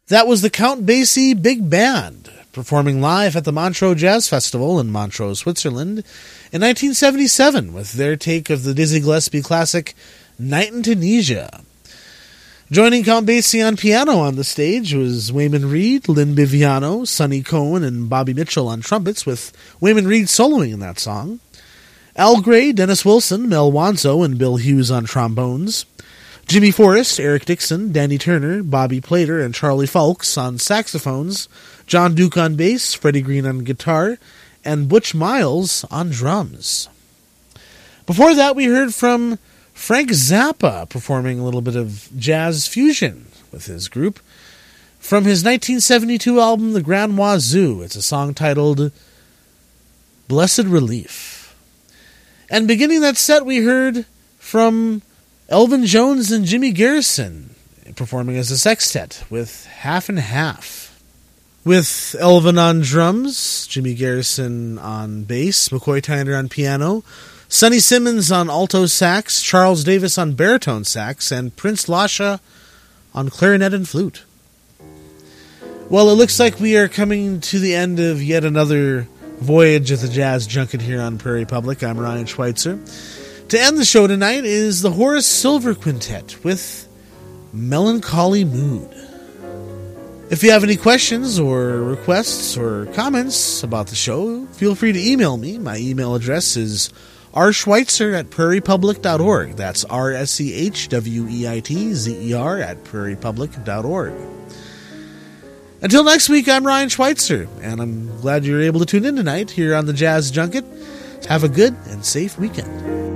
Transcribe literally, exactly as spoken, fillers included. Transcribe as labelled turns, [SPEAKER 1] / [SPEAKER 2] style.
[SPEAKER 1] That was the Count Basie Big Band, performing live at the Montreux Jazz Festival in Montreux, Switzerland, in nineteen seventy-seven, with their take of the Dizzy Gillespie classic, Night in Tunisia. Joining Count Basie on piano on the stage was Wayman Reed, Lynn Biviano, Sonny Cohen, and Bobby Mitchell on trumpets, with Wayman Reed soloing in that song. Al Gray, Dennis Wilson, Mel Wanzo, and Bill Hughes on trombones. Jimmy Forrest, Eric Dixon, Danny Turner, Bobby Plater, and Charlie Fulks on saxophones. John Duke on bass, Freddie Green on guitar, and Butch Miles on drums. Before that, we heard from Frank Zappa performing a little bit of jazz fusion with his group from his nineteen seventy-two album, The Grand Wazoo. It's a song titled Blessed Relief. And beginning that set, we heard from Elvin Jones and Jimmy Garrison performing as a sextet with Half and Half. With Elvin on drums, Jimmy Garrison on bass, McCoy Tyner on piano, Sonny Simmons on alto sax, Charles Davis on baritone sax, and Prince Lasha on clarinet and flute. Well, it looks like we are coming to the end of yet another voyage of the Jazz Junket here on Prairie Public. I'm Ryan Schweitzer. To end the show tonight is the Horace Silver Quintet with Melancholy Mood. If you have any questions or requests or comments about the show, feel free to email me. My email address is rschweitzer at prairie public dot org. That's R S E H W E I T Z E R at prairie public dot org. Until next week, I'm Ryan Schweitzer, and I'm glad you're able to tune in tonight here on the Jazz Junket. Have a good and safe weekend.